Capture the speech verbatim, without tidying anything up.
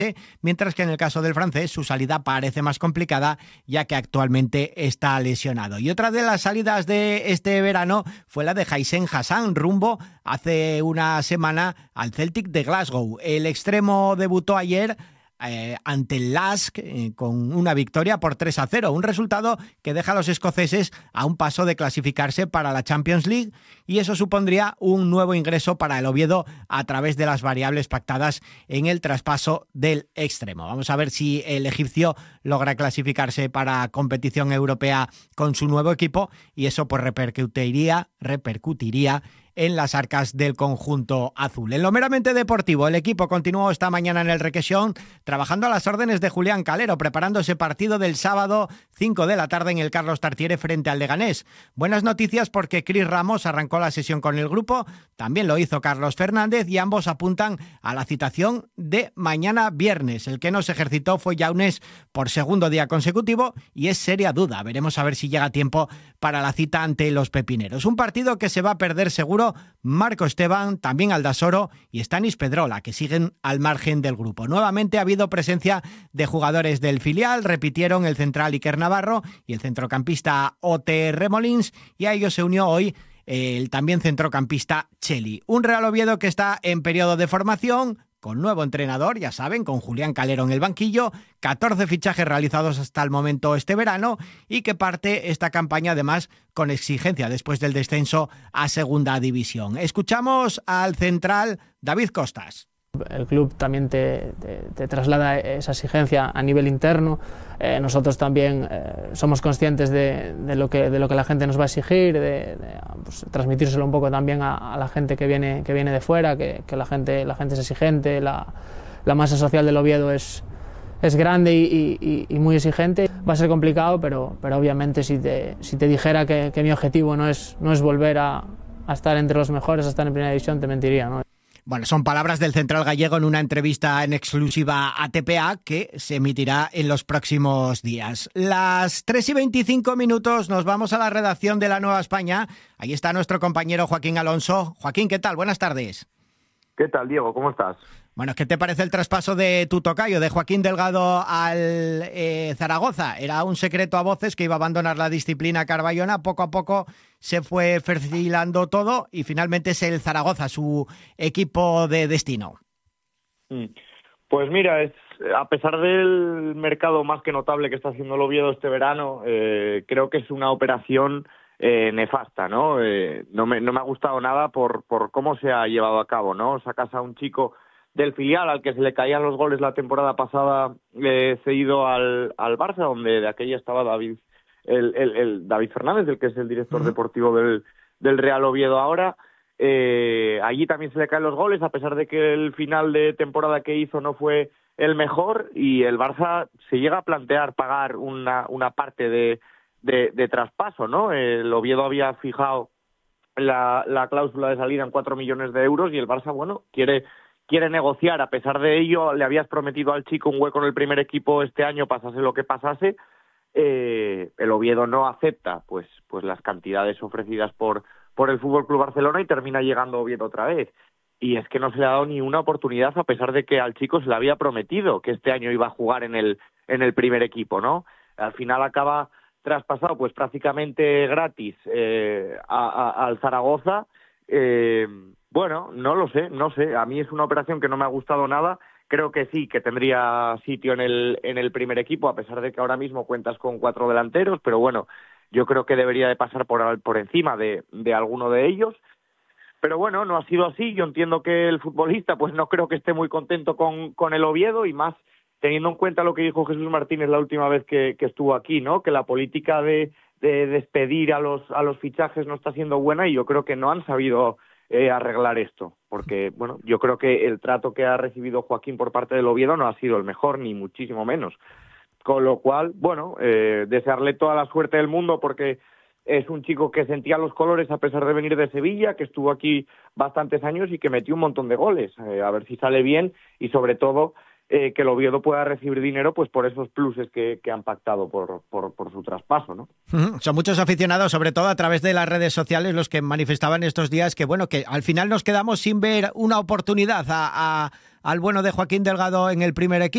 mientras que en el caso del francés su salida parece más complicada ya que actualmente está lesionado. Y otra de las salidas de este verano fue la de Hysem Hassan, rumbo hace una semana al Celtic de Glasgow. El extremo debutó ayer Eh, ante el Lask eh, con una victoria por tres a cero, un resultado que deja a los escoceses a un paso de clasificarse para la Champions League, y eso supondría un nuevo ingreso para el Oviedo a través de las variables pactadas en el traspaso del extremo. Vamos a ver si el egipcio logra clasificarse para competición europea con su nuevo equipo, y eso pues repercutiría, repercutiría en las arcas del conjunto azul. En lo meramente deportivo, el equipo continuó esta mañana en el Requesón trabajando a las órdenes de Julián Calero, preparando ese partido del sábado cinco de la tarde en el Carlos Tartiere frente al Leganés. Buenas noticias porque Cris Ramos arrancó la sesión con el grupo, también lo hizo Carlos Fernández, y ambos apuntan a la citación de mañana viernes. El que no se ejercitó fue Yaunes por segundo día consecutivo y es seria duda. Veremos a ver si llega tiempo para la cita ante los pepineros. Un partido que se va a perder seguro Marco Esteban, también Aldasoro y Stanis Pedrola, que siguen al margen del grupo. Nuevamente ha habido presencia de jugadores del filial, repitieron el central Iker Navarro y el centrocampista Ote Remolins, y a ellos se unió hoy el también centrocampista Cheli. Un Real Oviedo que está en periodo de formación, con nuevo entrenador, ya saben, con Julián Calero en el banquillo, catorce fichajes realizados hasta el momento este verano, y que parte esta campaña además con exigencia después del descenso a segunda división. Escuchamos al central David Costas. El club también te, te, te traslada esa exigencia a nivel interno. Eh, nosotros también eh, somos conscientes de, de, lo que, de lo que la gente nos va a exigir, de, de pues, transmitírselo un poco también a, a la gente que viene, que viene de fuera, que, que la, gente, la gente es exigente, la, la masa social del Oviedo es, es grande y, y, y muy exigente. Va a ser complicado, pero, pero obviamente si te, si te dijera que, que mi objetivo no es, no es volver a, a estar entre los mejores, a estar en primera división, te mentiría, ¿no? Bueno, son palabras del central gallego en una entrevista en exclusiva a T P A que se emitirá en los próximos días. Las tres y veinticinco minutos, nos vamos a la redacción de La Nueva España. Ahí está nuestro compañero Joaquín Alonso. Joaquín, ¿qué tal? Buenas tardes. ¿Qué tal, Diego? ¿Cómo estás? Bueno, ¿qué te parece el traspaso de tu tocayo, de Joaquín Delgado al eh, Zaragoza? Era un secreto a voces que iba a abandonar la disciplina carballona. Poco a poco se fue perfilando todo y finalmente es el Zaragoza su equipo de destino. Pues mira, es, a pesar del mercado más que notable que está haciendo el Oviedo este verano, eh, creo que es una operación eh, nefasta, ¿no? Eh, no, me, no me ha gustado nada por, por cómo se ha llevado a cabo, ¿no? Sacas a un chico del filial al que se le caían los goles la temporada pasada, eh, cedido al, al Barça, donde de aquella estaba David el, el, el David Fernández, el que es el director uh-huh. deportivo del, del Real Oviedo ahora. Eh, allí también se le caen los goles, a pesar de que el final de temporada que hizo no fue el mejor, y el Barça se llega a plantear pagar una, una parte de, de, de traspaso, ¿no? El Oviedo había fijado la, la cláusula de salida en cuatro millones de euros y el Barça, bueno, quiere... quiere negociar. A pesar de ello, le habías prometido al chico un hueco en el primer equipo este año, pasase lo que pasase. Eh, el Oviedo no acepta pues pues las cantidades ofrecidas por por el Fútbol Club Barcelona y termina llegando Oviedo otra vez. Y es que no se le ha dado ni una oportunidad, a pesar de que al chico se le había prometido que este año iba a jugar en el en el primer equipo, ¿no? Al final acaba traspasado pues prácticamente gratis eh, a, a, al Zaragoza. Eh, Bueno, no lo sé, no sé. A mí es una operación que no me ha gustado nada. Creo que sí, que tendría sitio en el en el primer equipo, a pesar de que ahora mismo cuentas con cuatro delanteros, pero bueno, yo creo que debería de pasar por, por encima de, de alguno de ellos. Pero bueno, no ha sido así. Yo entiendo que el futbolista, pues no creo que esté muy contento con, con el Oviedo, y más teniendo en cuenta lo que dijo Jesús Martínez la última vez que, que estuvo aquí, ¿no? Que la política de, de despedir a los a los fichajes no está siendo buena, y yo creo que no han sabido Eh, arreglar esto, porque bueno, yo creo que el trato que ha recibido Joaquín por parte del Oviedo no ha sido el mejor, ni muchísimo menos, con lo cual, bueno, eh, desearle toda la suerte del mundo, porque es un chico que sentía los colores a pesar de venir de Sevilla, que estuvo aquí bastantes años y que metió un montón de goles, eh, a ver si sale bien, y sobre todo eh, que el Oviedo pueda recibir dinero pues por esos pluses que, que han pactado por, por, por su traspaso, ¿no? Uh-huh. Son muchos aficionados, sobre todo a través de las redes sociales, los que manifestaban estos días que, bueno, que al final nos quedamos sin ver una oportunidad a, a, al bueno de Joaquín Delgado en el primer equipo.